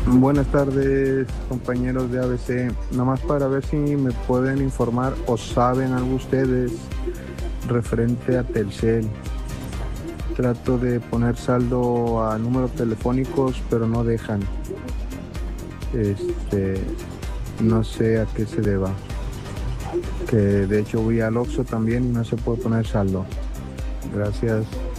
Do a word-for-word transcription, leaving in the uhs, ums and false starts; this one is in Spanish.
Buenas tardes, compañeros de A B C. Nomás para ver si me pueden informar o saben algo ustedes referente a Telcel. Trato de poner saldo a números telefónicos, pero no dejan. Este, no sé a qué se deba. Que de hecho voy al Oxxo también y no se puede poner saldo. Gracias.